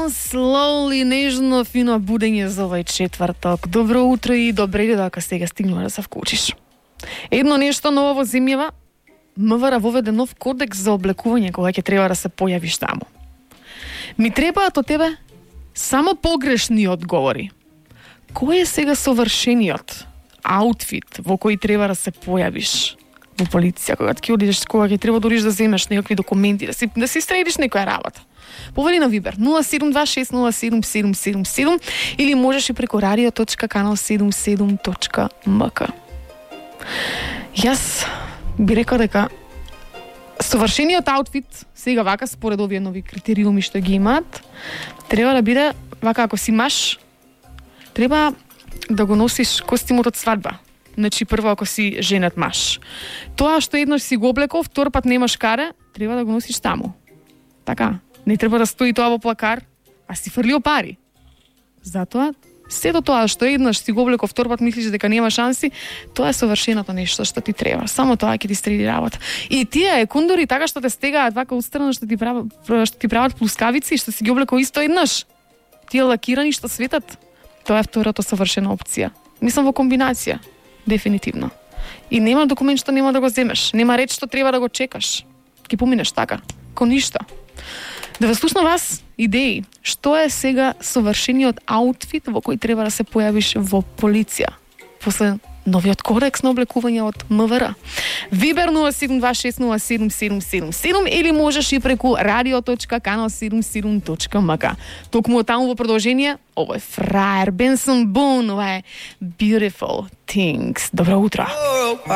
down slowly, нежно, фино будење за овој четврток. Добро утро и добре дојде дека сега стигнува да се вклучиш. Едно нешто ново во земјава, МВР воведе нов кодекс за облекување кога ќе треба да се појавиш таму. Ми требаат од тебе само погрешни одговори. Кој е сега совршениот аутфит во кој треба да се појавиш во полиција, кога ќе одиш, кога ќе треба да одиш да земеш некакви документи, да си средиш некоја работа? Повели на Вибер 0726077777 или можеш и преку radio.kanal77.mk. Јас би рекла дека совршениот аутфит, сега вака според овие нови критериуми што ги имаат, треба да биде вака, ако си маж, треба да го носиш костимот од свадба. Значи прво ако си женат маж. Тоа што еднаш си го облеков, втор пат немаш каре, треба да го носиш таму. Така, не треба да стои тоа во плакар, а си фрлио пари. Затоа сето тоа што еднаш си го облеков, втор пат мислиш дека нема шанси, тоа е совршеното нешто што ти треба. Само тоа ќе ти среди работа. И тие екондори така што те стегаат вака устрано, што ти прават плускавици, што си ги облекол исто еднаш. Тие лакирани што светат, тоа е втората совршена опција. Мислам во комбинација, дефинитивно. И нема документ што нема да го земеш, нема реч што треба да го чекаш. Ќе поминеш така, ко ништо. Да ве слушна вас идеи, што е сега совршениот аутфит во кој треба да се појавиш во полиција после новиот кодекс на облекување од МВР. Вибер 0726077777 или можеш и преку radio.kanal77.mk. Токму таму во продолжение, ово е фраер Бенсон Бун, ова е Beautiful Things. Добро утро.